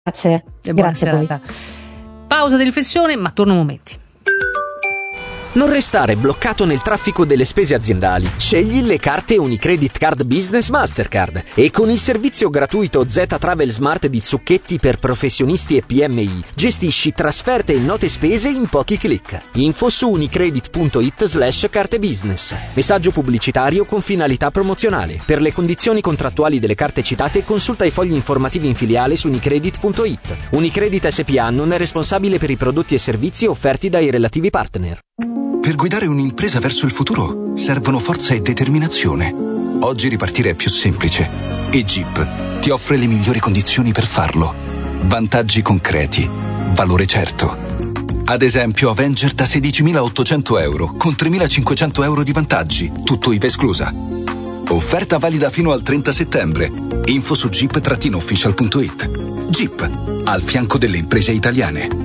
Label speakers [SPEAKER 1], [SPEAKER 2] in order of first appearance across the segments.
[SPEAKER 1] Grazie.
[SPEAKER 2] E buona
[SPEAKER 1] Grazie a voi.
[SPEAKER 2] serata. Pausa di riflessione, ma torno un momento.
[SPEAKER 3] Non restare bloccato nel traffico delle spese aziendali. Scegli le carte Unicredit Card Business Mastercard e con il servizio gratuito Z Travel Smart di Zucchetti per professionisti e PMI gestisci trasferte e note spese in pochi clic. Info su unicredit.it/carte business. Messaggio pubblicitario con finalità promozionale. Per le condizioni contrattuali delle carte citate consulta i fogli informativi in filiale su unicredit.it. Unicredit SPA non è responsabile per i prodotti e servizi offerti dai relativi partner.
[SPEAKER 4] Per guidare un'impresa verso il futuro servono forza e determinazione. Oggi ripartire è più semplice e Jeep ti offre le migliori condizioni per farlo. Vantaggi concreti, valore certo. Ad esempio Avenger da 16.800 euro con 3.500 euro di vantaggi, tutto IVA esclusa. Offerta valida fino al 30 settembre. Info su jeep-official.it. Jeep, al fianco delle imprese italiane.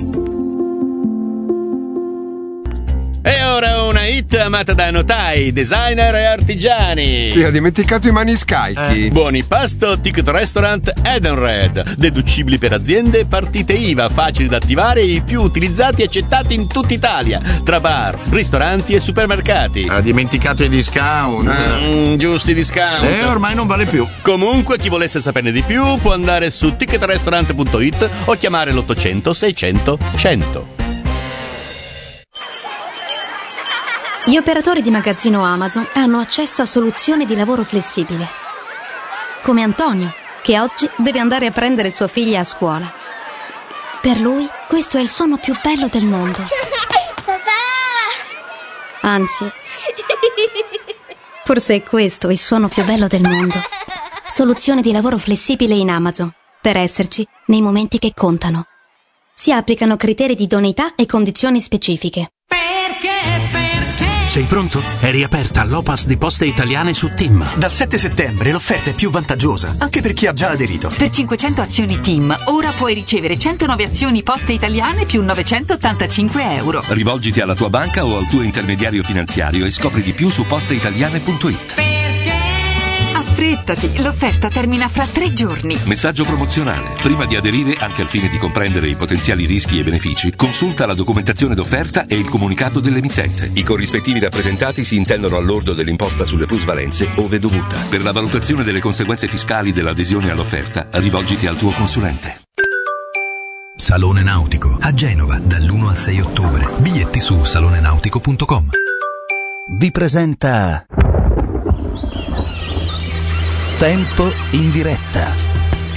[SPEAKER 5] E ora una hit amata da notai, designer e artigiani.
[SPEAKER 6] Sì, ho dimenticato i maniscalchi.
[SPEAKER 5] Buoni pasto, ticket restaurant Edenred. Deducibili per aziende, partite IVA, facili da attivare e i più utilizzati e accettati in tutta Italia. Tra bar, ristoranti e supermercati.
[SPEAKER 7] Ha dimenticato i discount.
[SPEAKER 5] Giusti discount.
[SPEAKER 7] Ormai non vale più.
[SPEAKER 5] Comunque, chi volesse saperne di più può andare su ticketrestaurant.it o chiamare l'800 600 100.
[SPEAKER 8] Gli operatori di magazzino Amazon hanno accesso a soluzioni di lavoro flessibile. Come Antonio, che oggi deve andare a prendere sua figlia a scuola. Per lui, questo è il suono più bello del mondo.
[SPEAKER 9] Papà!
[SPEAKER 8] Anzi, forse è questo il suono più bello del mondo. Soluzione di lavoro flessibile in Amazon, per esserci nei momenti che contano. Si applicano criteri di idoneità e condizioni specifiche.
[SPEAKER 10] Sei pronto? È riaperta l'Opas di Poste Italiane su TIM.
[SPEAKER 11] Dal 7 settembre l'offerta è più vantaggiosa, anche per chi ha già aderito.
[SPEAKER 12] Per 500 azioni TIM, ora puoi ricevere 109 azioni Poste Italiane più 985 euro.
[SPEAKER 13] Rivolgiti alla tua banca o al tuo intermediario finanziario e scopri di più su posteitaliane.it.
[SPEAKER 12] Affrettati, l'offerta termina fra 3 giorni.
[SPEAKER 13] Messaggio promozionale. Prima di aderire, anche al fine di comprendere i potenziali rischi e benefici, consulta la documentazione d'offerta e il comunicato dell'emittente. I corrispettivi rappresentati si intendono al lordo dell'imposta sulle plusvalenze, ove dovuta. Per la valutazione delle conseguenze fiscali dell'adesione all'offerta, rivolgiti al tuo consulente.
[SPEAKER 14] Salone Nautico a Genova dall'1 al 6 ottobre. Biglietti su salonenautico.com. Vi presenta Tempo in diretta.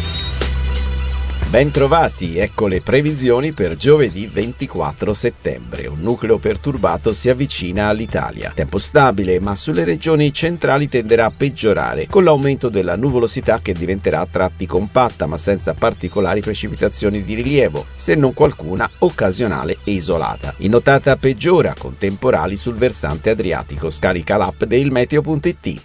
[SPEAKER 15] Bentrovati, ecco le previsioni per giovedì 24 settembre. Un nucleo perturbato si avvicina all'Italia. Tempo stabile, ma sulle regioni centrali tenderà a peggiorare, con l'aumento della nuvolosità che diventerà a tratti compatta, ma senza particolari precipitazioni di rilievo, se non qualcuna occasionale e isolata. In notata peggiora, con temporali sul versante adriatico. Scarica l'app di ilmeteo.it.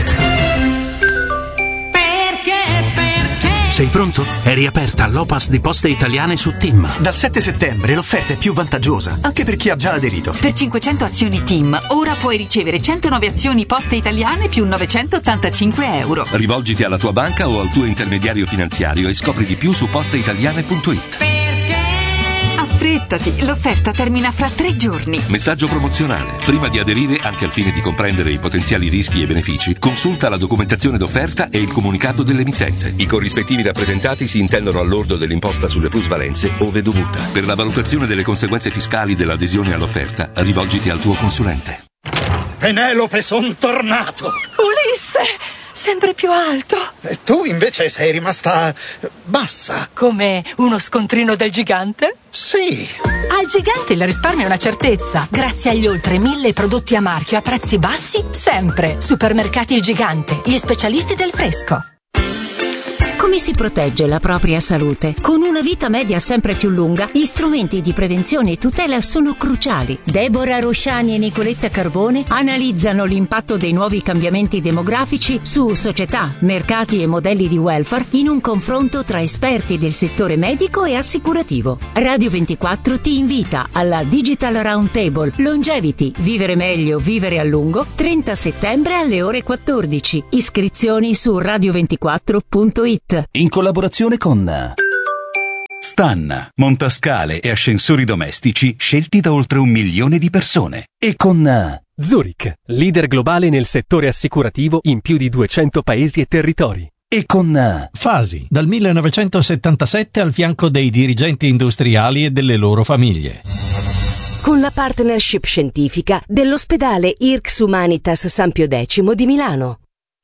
[SPEAKER 10] Sei pronto? È riaperta l'Opas di Poste Italiane su TIM.
[SPEAKER 11] Dal 7 settembre l'offerta è più vantaggiosa, anche per chi ha già aderito.
[SPEAKER 12] Per 500 azioni TIM, ora puoi ricevere 109 azioni Poste Italiane più 985 euro.
[SPEAKER 13] Rivolgiti alla tua banca o al tuo intermediario finanziario e scopri di più su posteitaliane.it.
[SPEAKER 12] Affrettati, l'offerta termina fra 3 giorni.
[SPEAKER 13] Messaggio promozionale. Prima di aderire, anche al fine di comprendere i potenziali rischi e benefici, consulta la documentazione d'offerta e il comunicato dell'emittente. I corrispettivi rappresentati si intendono al lordo dell'imposta sulle plusvalenze, ove dovuta. Per la valutazione delle conseguenze fiscali dell'adesione all'offerta, rivolgiti al tuo consulente.
[SPEAKER 16] Penelope, son tornato!
[SPEAKER 17] Ulisse! Sempre più alto.
[SPEAKER 16] E tu invece sei rimasta bassa.
[SPEAKER 17] Come uno scontrino del gigante?
[SPEAKER 16] Sì.
[SPEAKER 17] Al gigante il risparmio è una certezza. Grazie agli oltre 1000 prodotti a marchio a prezzi bassi, sempre. Supermercati Il Gigante, gli specialisti del fresco.
[SPEAKER 18] Come si protegge la propria salute? Con una vita media sempre più lunga, gli strumenti di prevenzione e tutela sono cruciali. Deborah Rosciani e Nicoletta Carbone analizzano l'impatto dei nuovi cambiamenti demografici su società, mercati e modelli di welfare in un confronto tra esperti del settore medico e assicurativo. Radio 24 ti invita alla Digital Roundtable Longevity, vivere meglio, vivere a lungo, 30 settembre alle ore 14. Iscrizioni su radio24.it.
[SPEAKER 14] In collaborazione con Stan, montascale e ascensori domestici scelti da oltre 1 milione di persone. E con
[SPEAKER 1] Zurich, leader globale nel settore assicurativo in più di 200 paesi e territori.
[SPEAKER 14] E con
[SPEAKER 9] Fasi, dal 1977 al fianco dei dirigenti industriali e delle loro famiglie.
[SPEAKER 19] Con la partnership scientifica dell'ospedale IRCS Humanitas San Pio X di Milano.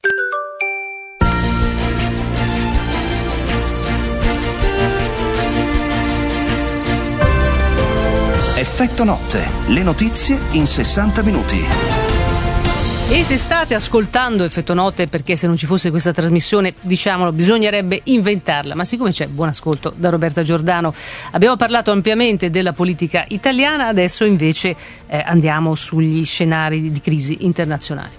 [SPEAKER 11] Effetto notte, le notizie in 60 minuti.
[SPEAKER 2] E se state ascoltando Effetto Notte, perché se non ci fosse questa trasmissione, diciamolo, bisognerebbe inventarla, ma siccome c'è, buon ascolto da Roberta Giordano. Abbiamo parlato ampiamente della politica italiana, adesso invece andiamo sugli scenari di crisi internazionali.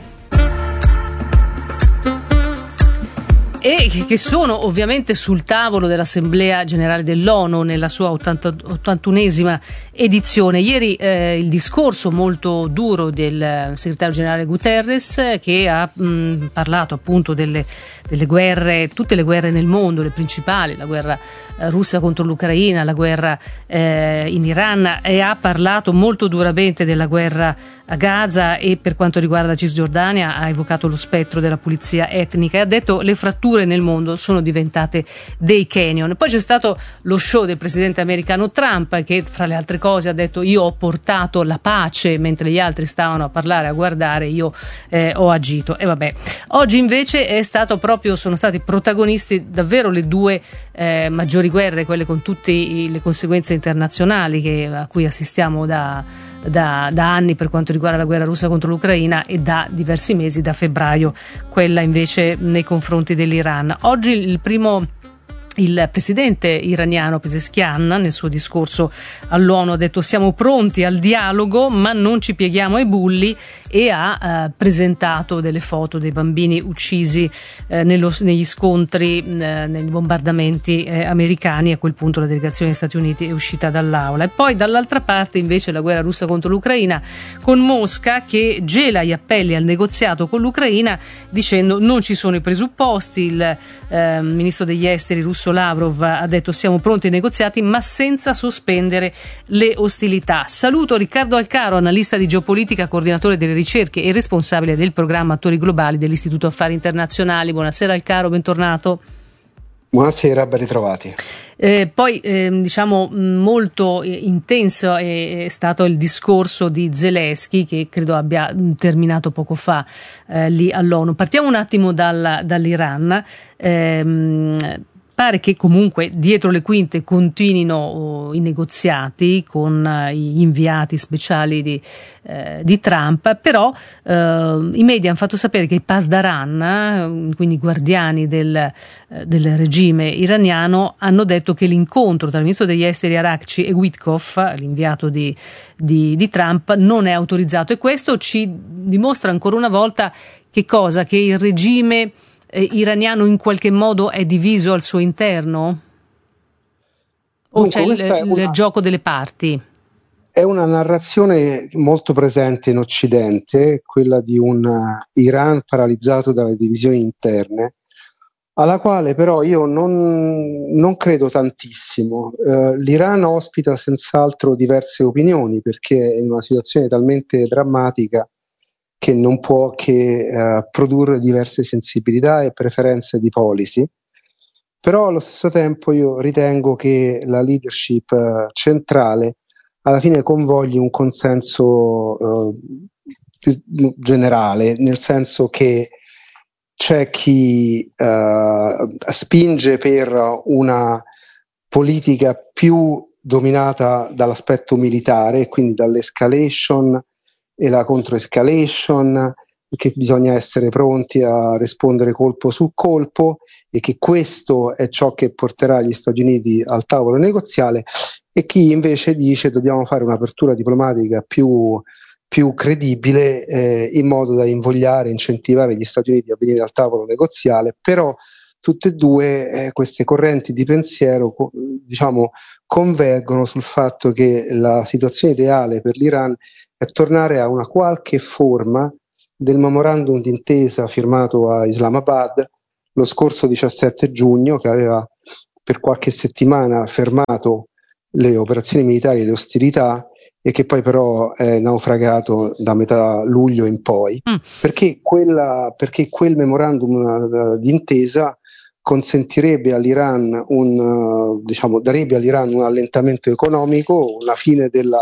[SPEAKER 2] E che sono ovviamente sul tavolo dell'Assemblea Generale dell'ONU nella sua 81esima edizione. Ieri il discorso molto duro del segretario generale Guterres, che ha parlato appunto delle guerre, tutte le guerre nel mondo, le principali, la guerra russa contro l'Ucraina, la guerra in Iran, e ha parlato molto duramente della guerra a Gaza, e per quanto riguarda la Cisgiordania ha evocato lo spettro della pulizia etnica e ha detto le fratture nel mondo sono diventate dei canyon. Poi c'è stato lo show del presidente americano Trump, che fra le altre cose ha detto: io ho portato la pace mentre gli altri stavano a parlare, a guardare, io ho agito. E vabbè, oggi invece sono stati protagonisti davvero le due maggiori guerre, quelle con tutte le conseguenze internazionali a cui assistiamo da anni per quanto riguarda la guerra russa contro l'Ucraina, e da diversi mesi, da febbraio, quella invece nei confronti dell'Iran. Oggi il presidente iraniano Pezeshkian nel suo discorso all'ONU ha detto: siamo pronti al dialogo ma non ci pieghiamo ai bulli, e ha presentato delle foto dei bambini uccisi negli scontri, nei bombardamenti americani. A quel punto la delegazione degli Stati Uniti è uscita dall'aula. E poi dall'altra parte invece la guerra russa contro l'Ucraina, con Mosca che gela gli appelli al negoziato con l'Ucraina dicendo non ci sono i presupposti. Il ministro degli esteri russo Lavrov ha detto: siamo pronti ai negoziati ma senza sospendere le ostilità. Saluto Riccardo Alcaro, analista di geopolitica, coordinatore delle ricerche e responsabile del programma Attori Globali dell'Istituto Affari Internazionali. Buonasera Alcaro, bentornato.
[SPEAKER 20] Buonasera, ben ritrovati.
[SPEAKER 2] Diciamo molto intenso è stato il discorso di Zelensky, che credo abbia terminato poco fa lì all'ONU. Partiamo un attimo dall'Iran. Pare che comunque dietro le quinte continuino i negoziati con gli inviati speciali di Trump, però i media hanno fatto sapere che i Pasdaran, quindi i guardiani del regime iraniano, hanno detto che l'incontro tra il ministro degli esteri Arakci e Witkoff, l'inviato di Trump, non è autorizzato, e questo ci dimostra ancora una volta che cosa? Che il regime iraniano in qualche modo è diviso al suo interno? O c'è il gioco delle parti?
[SPEAKER 20] È una narrazione molto presente in Occidente, quella di un Iran paralizzato dalle divisioni interne, alla quale però io non credo tantissimo. L'Iran ospita senz'altro diverse opinioni, perché è in una situazione talmente drammatica che non può che produrre diverse sensibilità e preferenze di policy, però allo stesso tempo io ritengo che la leadership centrale alla fine convogli un consenso più generale, nel senso che c'è chi spinge per una politica più dominata dall'aspetto militare, e quindi dall'escalation e la controescalation, che bisogna essere pronti a rispondere colpo su colpo, e che questo è ciò che porterà gli Stati Uniti al tavolo negoziale, e chi invece dice dobbiamo fare un'apertura diplomatica più credibile, in modo da invogliare, incentivare gli Stati Uniti a venire al tavolo negoziale. Però tutte e due queste correnti di pensiero convergono sul fatto che la situazione ideale per l'Iran è tornare a una qualche forma del memorandum d'intesa firmato a Islamabad lo scorso 17 giugno, che aveva per qualche settimana fermato le operazioni militari e le ostilità, e che poi però è naufragato da metà luglio in poi, perché quel memorandum d'intesa consentirebbe all'Iran darebbe all'Iran un allentamento economico, una fine del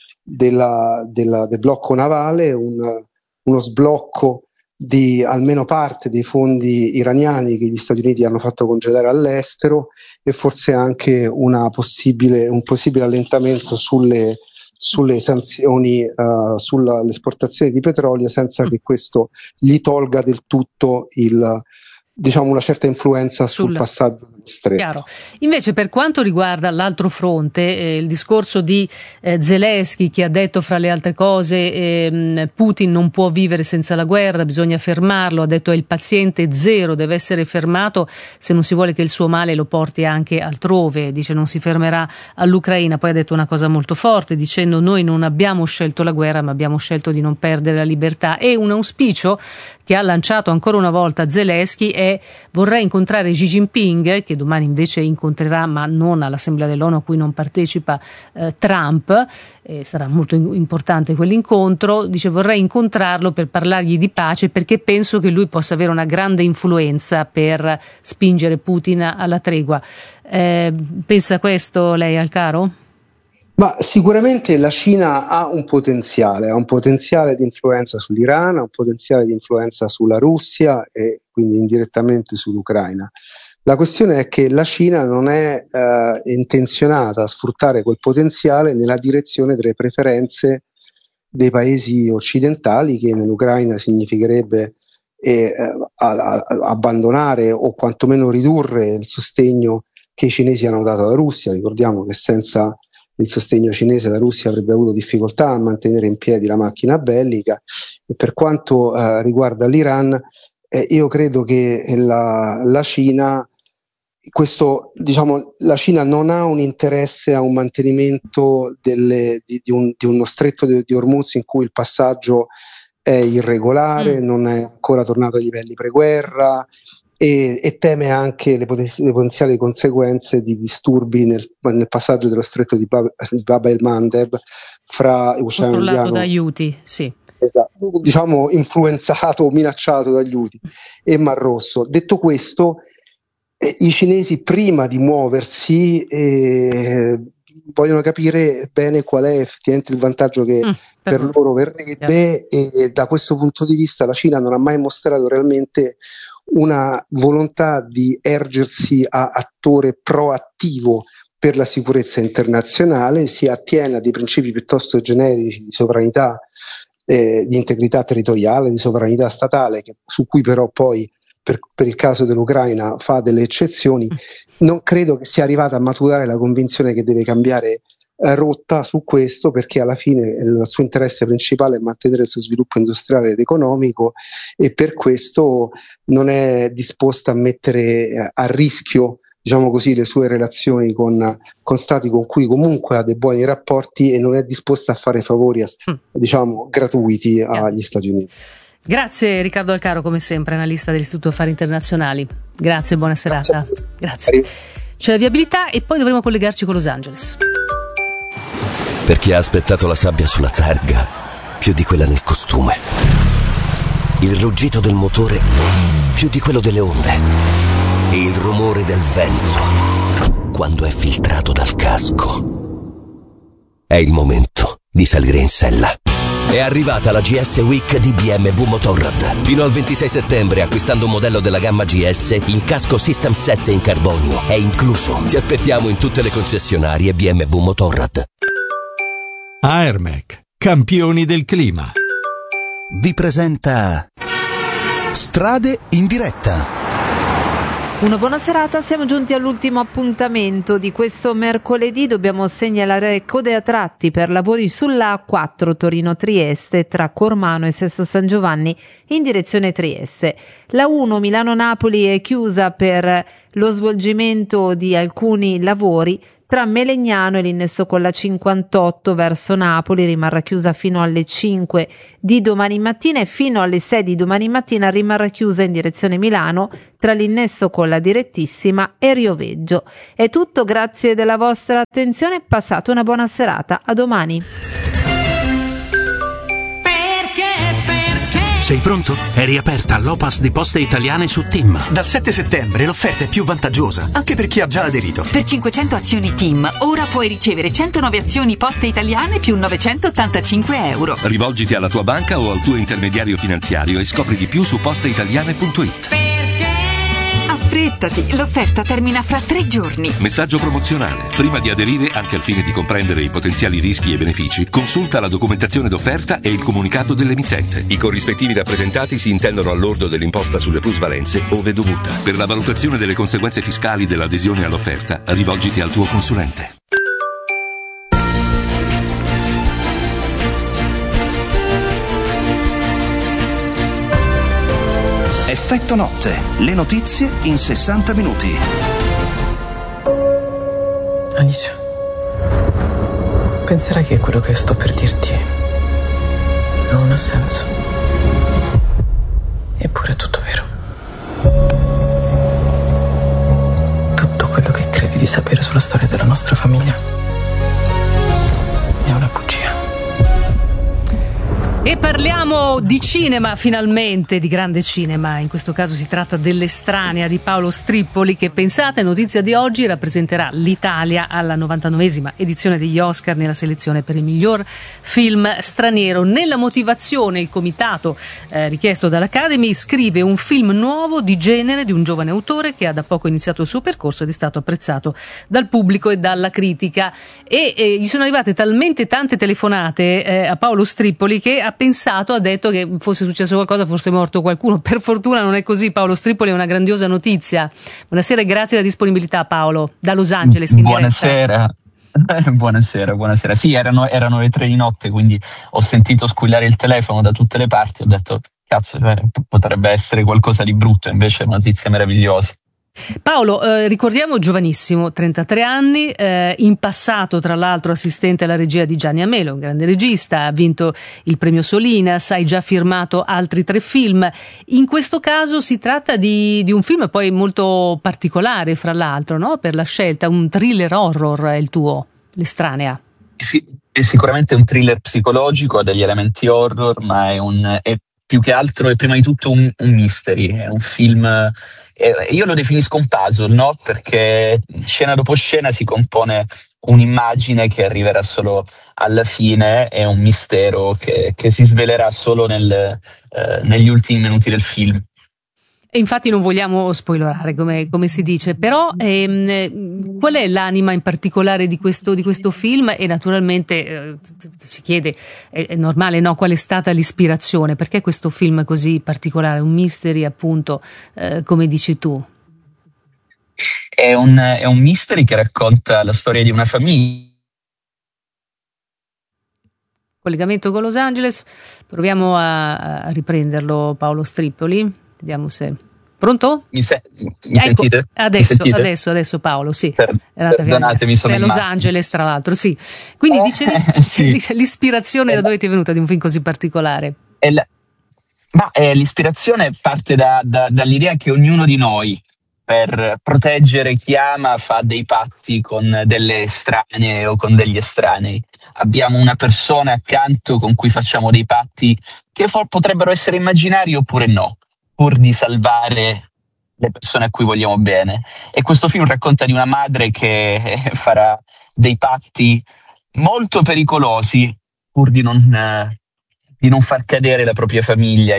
[SPEAKER 20] blocco navale, uno sblocco di almeno parte dei fondi iraniani che gli Stati Uniti hanno fatto congelare all'estero, e forse anche un possibile allentamento sulle sanzioni sull'esportazione di petrolio, senza che questo gli tolga del tutto una certa influenza sul passaggio dello stretto.
[SPEAKER 2] Chiaro. Invece, per quanto riguarda l'altro fronte, il discorso di Zelensky, che ha detto fra le altre cose Putin non può vivere senza la guerra, bisogna fermarlo, ha detto è il paziente zero, deve essere fermato se non si vuole che il suo male lo porti anche altrove, dice non si fermerà all'Ucraina. Poi ha detto una cosa molto forte dicendo noi non abbiamo scelto la guerra ma abbiamo scelto di non perdere la libertà, e un auspicio che ha lanciato ancora una volta Zelensky è vorrei incontrare Xi Jinping, che domani invece incontrerà, ma non all'Assemblea dell'ONU a cui non partecipa Trump, sarà molto importante quell'incontro. Dice vorrei incontrarlo per parlargli di pace, perché penso che lui possa avere una grande influenza per spingere Putin alla tregua. Pensa questo lei, Alcaro?
[SPEAKER 20] Ma sicuramente la Cina ha un potenziale di influenza sull'Iran, ha un potenziale di influenza sulla Russia e quindi indirettamente sull'Ucraina. La questione è che la Cina non è intenzionata a sfruttare quel potenziale nella direzione delle preferenze dei paesi occidentali, che nell'Ucraina significherebbe abbandonare o quantomeno ridurre il sostegno che i cinesi hanno dato alla Russia. Ricordiamo che senza il sostegno cinese la Russia avrebbe avuto difficoltà a mantenere in piedi la macchina bellica. E per quanto riguarda l'Iran, io credo che la Cina la Cina non ha un interesse a un mantenimento di uno stretto di Hormuz in cui il passaggio è irregolare, non è ancora tornato ai livelli preguerra, e teme anche le potenziali conseguenze di disturbi nel passaggio dello stretto di Bab el-Mandeb fra Oceano Indiano,
[SPEAKER 2] da Houthi, sì.
[SPEAKER 20] Esatto, influenzato o minacciato dagli Houthi, e Mar Rosso. Detto questo, i cinesi prima di muoversi vogliono capire bene qual è effettivamente il vantaggio che per loro verrebbe, e da questo punto di vista la Cina non ha mai mostrato realmente una volontà di ergersi a attore proattivo per la sicurezza internazionale, si attiene a dei principi piuttosto generici di sovranità, di integrità territoriale, di sovranità statale, su cui però poi per il caso dell'Ucraina fa delle eccezioni. Non credo che sia arrivata a maturare la convinzione che deve cambiare rotta su questo, perché alla fine il suo interesse principale è mantenere il suo sviluppo industriale ed economico, e per questo non è disposta a mettere a rischio, diciamo così, le sue relazioni con stati con cui comunque ha dei buoni rapporti, e non è disposta a fare favori gratuiti agli Stati Uniti.
[SPEAKER 2] Grazie Riccardo Alcaro, come sempre analista dell'Istituto Affari Internazionali. Grazie, buona serata. Grazie. C'è la viabilità e poi dovremo collegarci con Los Angeles.
[SPEAKER 21] Per chi ha aspettato la sabbia sulla targa più di quella nel costume, il ruggito del motore più di quello delle onde, e il rumore del vento quando è filtrato dal casco. È il momento di salire in sella. È arrivata la GS Week di BMW Motorrad. Fino al 26 settembre, acquistando un modello della gamma GS, il casco System 7 in carbonio è incluso. Ti aspettiamo in tutte le concessionarie BMW Motorrad.
[SPEAKER 9] Aermec, campioni del clima,
[SPEAKER 14] vi presenta Strade in diretta.
[SPEAKER 22] Una buona serata, siamo giunti all'ultimo appuntamento di questo mercoledì. Dobbiamo segnalare code a tratti per lavori sulla A4 Torino-Trieste tra Cormano e Sesto San Giovanni in direzione Trieste. La 1 Milano-Napoli è chiusa per lo svolgimento di alcuni lavori tra Melegnano e l'innesto con la 58 verso Napoli, rimarrà chiusa fino alle 5 di domani mattina e fino alle 6 di domani mattina rimarrà chiusa in direzione Milano tra l'innesto con la direttissima e Rioveggio. È tutto, grazie della vostra attenzione, passate una buona serata, a domani.
[SPEAKER 10] Sei pronto? È riaperta l'Opas di Poste Italiane su TIM.
[SPEAKER 3] Dal 7 settembre l'offerta è più vantaggiosa, anche per chi ha già aderito.
[SPEAKER 12] Per 500 azioni TIM, ora puoi ricevere 109 azioni Poste Italiane più 985 euro.
[SPEAKER 13] Rivolgiti alla tua banca o al tuo intermediario finanziario e scopri di più su posteitaliane.it.
[SPEAKER 12] Affrettati, l'offerta termina fra 3 giorni.
[SPEAKER 13] Messaggio promozionale. Prima di aderire, anche al fine di comprendere i potenziali rischi e benefici, consulta la documentazione d'offerta e il comunicato dell'emittente. I corrispettivi rappresentati si intendono al lordo dell'imposta sulle plusvalenze, ove dovuta. Per la valutazione delle conseguenze fiscali dell'adesione all'offerta, rivolgiti al tuo consulente.
[SPEAKER 11] Effetto notte, le notizie in 60 minuti.
[SPEAKER 4] Alice, penserai che quello che sto per dirti non ha senso. Eppure è tutto vero. Tutto quello che credi di sapere sulla storia della nostra famiglia è una bugia.
[SPEAKER 2] E parliamo di cinema, finalmente, di grande cinema. In questo caso si tratta dell'Estranea di Paolo Strippoli, che, pensate, notizia di oggi, rappresenterà l'Italia alla 99esima edizione degli Oscar nella selezione per il miglior film straniero. Nella motivazione il comitato richiesto dall'Academy scrive un film nuovo di genere di un giovane autore che ha da poco iniziato il suo percorso ed è stato apprezzato dal pubblico e dalla critica. E gli sono arrivate talmente tante telefonate a Paolo Strippoli che ha detto che fosse successo qualcosa, fosse morto qualcuno. Per fortuna non è così. Paolo Strippoli è una grandiosa notizia. Buonasera e grazie della disponibilità, Paolo, da Los Angeles in
[SPEAKER 23] Buonasera. Buonasera. Sì, erano le 3 di notte, quindi ho sentito squillare il telefono da tutte le parti, ho detto cazzo, potrebbe essere qualcosa di brutto, invece è una notizia meravigliosa.
[SPEAKER 2] Paolo, ricordiamo, giovanissimo, 33 anni, in passato tra l'altro assistente alla regia di Gianni Amelo, un grande regista, ha vinto il premio Solinas, hai già firmato altri 3 film. In questo caso si tratta di un film poi molto particolare, fra l'altro, no? Per la scelta, un thriller horror è il tuo, L'Estranea. Sì,
[SPEAKER 23] è sicuramente un thriller psicologico, ha degli elementi horror, ma è più che altro, è prima di tutto un mystery, è un film, io lo definisco un puzzle, no? Perché scena dopo scena si compone un'immagine che arriverà solo alla fine, è un mistero che si svelerà solo negli ultimi minuti del film.
[SPEAKER 2] E infatti non vogliamo spoilerare, come si dice, però qual è l'anima in particolare di questo film? E naturalmente si chiede, è normale, no? Qual è stata l'ispirazione? Perché questo film così particolare, un mystery appunto, come dici tu?
[SPEAKER 23] È un mystery che racconta la storia di una famiglia.
[SPEAKER 2] Collegamento con Los Angeles, proviamo a riprenderlo, Paolo Strippoli. Vediamo se... Pronto?
[SPEAKER 23] Mi sentite?
[SPEAKER 2] Adesso Paolo, sì.
[SPEAKER 23] Perdonatemi, sono
[SPEAKER 2] a Los Angeles, tra l'altro, sì. Quindi dicevi sì. L'ispirazione da dove ti è venuta di un film così particolare?
[SPEAKER 23] L'ispirazione parte dall'idea che ognuno di noi, per proteggere chi ama, fa dei patti con delle estranee o con degli estranei. Abbiamo una persona accanto con cui facciamo dei patti che potrebbero essere immaginari oppure no, pur di salvare le persone a cui vogliamo bene. E questo film racconta di una madre che farà dei patti molto pericolosi pur di non far cadere la propria famiglia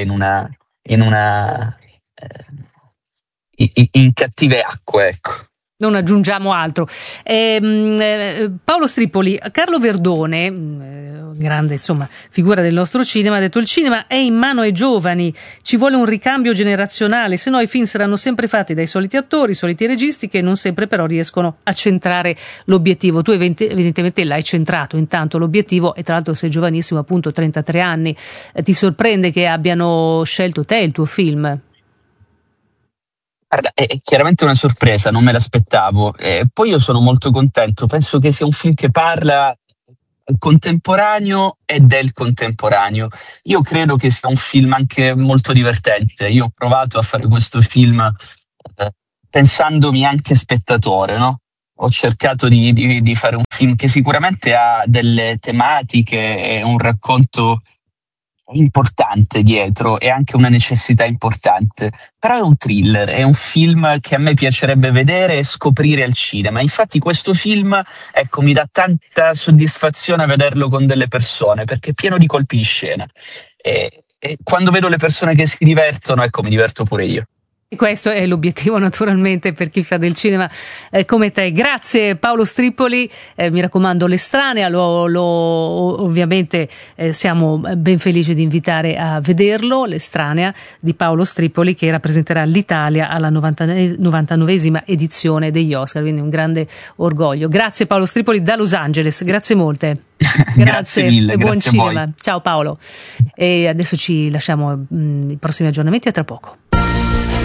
[SPEAKER 23] in cattive acque, ecco.
[SPEAKER 2] Non aggiungiamo altro. Paolo Strippoli, Carlo Verdone, grande figura del nostro cinema, ha detto: il cinema è in mano ai giovani, ci vuole un ricambio generazionale, se no i film saranno sempre fatti dai soliti attori, soliti registi che non sempre però riescono a centrare l'obiettivo. Tu evidentemente l'hai centrato intanto l'obiettivo, e tra l'altro sei giovanissimo, appunto 33 anni. Ti sorprende che abbiano scelto te, il tuo film?
[SPEAKER 23] Guarda, è chiaramente una sorpresa, non me l'aspettavo. Poi io sono molto contento, penso che sia un film che parla al contemporaneo e del contemporaneo. Io credo che sia un film anche molto divertente. Io ho provato a fare questo film pensandomi anche spettatore, no? Ho cercato di fare un film che sicuramente ha delle tematiche e un racconto importante dietro e anche una necessità importante, però è un thriller, è un film che a me piacerebbe vedere e scoprire al cinema. Infatti questo film, ecco, mi dà tanta soddisfazione a vederlo con delle persone, perché è pieno di colpi di scena e quando vedo le persone che si divertono, ecco, mi diverto pure io.
[SPEAKER 2] E questo è l'obiettivo naturalmente per chi fa del cinema come te. Grazie Paolo Stripoli, mi raccomando L'Estranea, ovviamente siamo ben felici di invitare a vederlo, L'Estranea di Paolo Stripoli, che rappresenterà l'Italia alla 99esima edizione degli Oscar, quindi un grande orgoglio. Grazie Paolo Stripoli da Los Angeles, grazie molte.
[SPEAKER 23] Grazie mille,
[SPEAKER 2] e buon
[SPEAKER 23] grazie
[SPEAKER 2] cinema. Ciao Paolo. E adesso ci lasciamo i prossimi aggiornamenti, a tra poco.